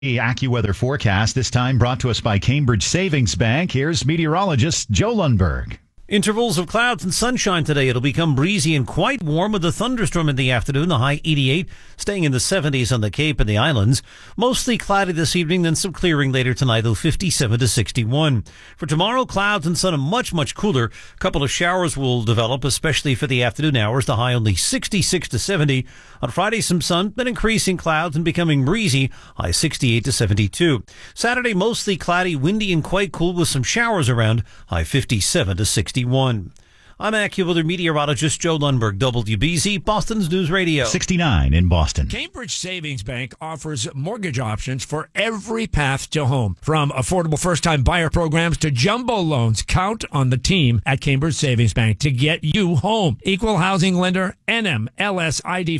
The AccuWeather forecast, this time brought to us by Cambridge Savings Bank. Here's meteorologist Joe Lundberg. Intervals of clouds and sunshine today. It'll become breezy and quite warm with a thunderstorm in the afternoon, the high 88, staying in the 70s on the Cape and the islands. Mostly cloudy this evening, then some clearing later tonight, though 57 to 61. For tomorrow, clouds and sun, much cooler. A couple of showers will develop, especially for the afternoon hours, the high only 66 to 70. On Friday, some sun, then increasing clouds and becoming breezy, high 68 to 72. Saturday, mostly cloudy, windy and quite cool with some showers around, high 57 to 61. I'm AccuWeather meteorologist Joe Lundberg, WBZ, Boston's News Radio. 69 in Boston. Cambridge Savings Bank offers mortgage options for every path to home. From affordable first-time buyer programs to jumbo loans, count on the team at Cambridge Savings Bank to get you home. Equal housing lender, NMLS ID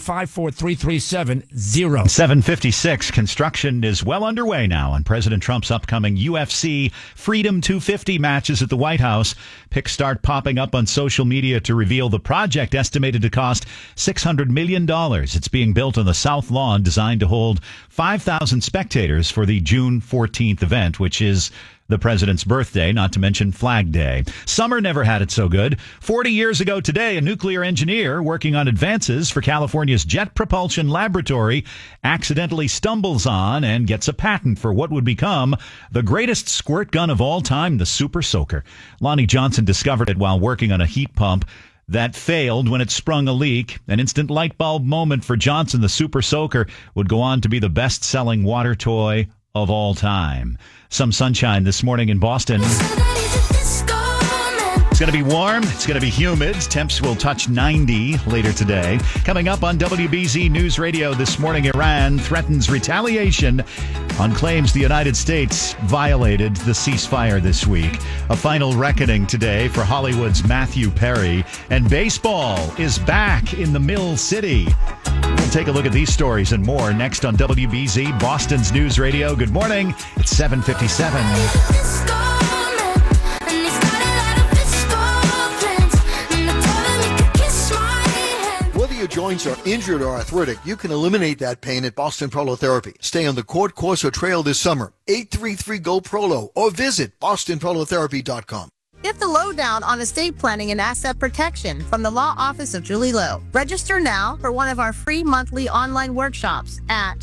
543370. 756. Construction is well underway now on President Trump's upcoming UFC Freedom 250 matches at the White House. Pics start popping up on social media to reveal the project estimated to cost $600 million. It's being built on the South Lawn, designed to hold 5,000 spectators for the June 14th event, which is the president's birthday, not to mention Flag Day. Summer never had it so good. 40 years ago today, a nuclear engineer working on advances for California's Jet Propulsion Laboratory accidentally stumbles on and gets a patent for what would become the greatest squirt gun of all time, the Super Soaker. Lonnie Johnson discovered it while working on a heat pump that failed when it sprung a leak. An instant light bulb moment for Johnson. The Super Soaker would go on to be the best-selling water toy of all time. Some sunshine this morning in Boston. It's going to be warm. It's going to be humid. Temps will touch 90 later today. Coming up on WBZ News Radio this morning, Iran threatens retaliation on claims the United States violated the ceasefire this week. A final reckoning today for Hollywood's Matthew Perry. And baseball is back in the Mill City. We'll take a look at these stories and more next on WBZ, Boston's News Radio. Good morning. It's 7:57. Whether your joints are injured or arthritic, you can eliminate that pain at Boston Prolotherapy. Stay on the Court Corso Trail this summer. 833-GO-PROLO or visit bostonprolotherapy.com. Get the lowdown on estate planning and asset protection from the Law Office of Julie Lowe. Register now for one of our free monthly online workshops at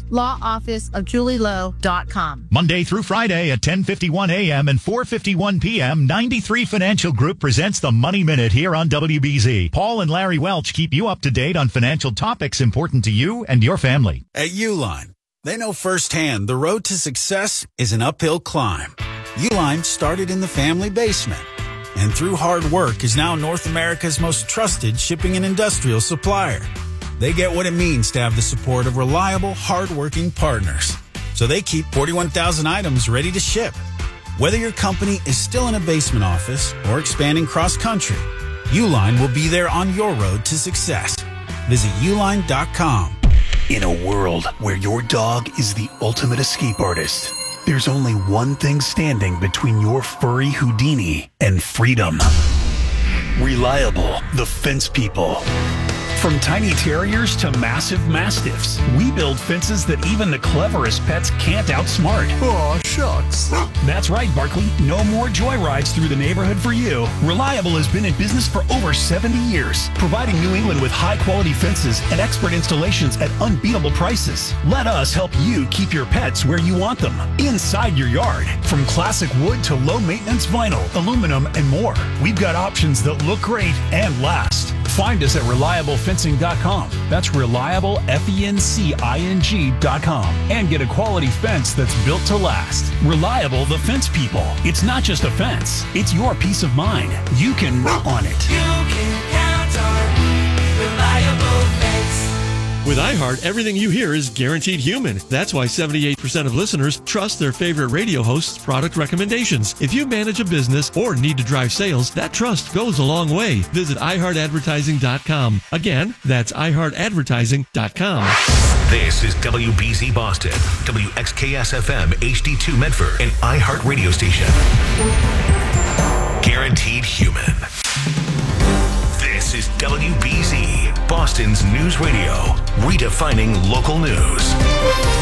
lawofficeofjulielowe.com. Monday through Friday at 10:51 a.m. and 4:51 p.m., 93 Financial Group presents the Money Minute here on WBZ. Paul and Larry Welch keep you up to date on financial topics important to you and your family. At Uline, they know firsthand the road to success is an uphill climb. Uline started in the family basement, and through hard work is now North America's most trusted shipping and industrial supplier. They get what it means to have the support of reliable, hard-working partners. So they keep 41,000 items ready to ship. Whether your company is still in a basement office or expanding cross-country, Uline will be there on your road to success. Visit uline.com. In a world where your dog is the ultimate escape artist, there's only one thing standing between your furry Houdini and freedom. Reliable, the fence people. From tiny terriers to massive mastiffs, we build fences that even the cleverest pets can't outsmart. Aw, shucks. That's right, Barkley. No more joyrides through the neighborhood for you. Reliable has been in business for over 70 years, providing New England with high-quality fences and expert installations at unbeatable prices. Let us help you keep your pets where you want them, inside your yard. From classic wood to low-maintenance vinyl, aluminum, and more. We've got options that look great and last. Find us at ReliableFencing.com. That's ReliableFencing.com. And get a quality fence that's built to last. Reliable, the fence people. It's not just a fence. It's your peace of mind. You can run on it. You can count on Reliable Fence. With iHeart, everything you hear is guaranteed human. That's why 78% of listeners trust their favorite radio host's product recommendations. If you manage a business or need to drive sales, that trust goes a long way. Visit iHeartAdvertising.com. Again, that's iHeartAdvertising.com. This is WBZ Boston, WXKS-FM HD2 Medford, and iHeart Radio Station. Guaranteed human. This is WBZ, Boston's News Radio, redefining local news.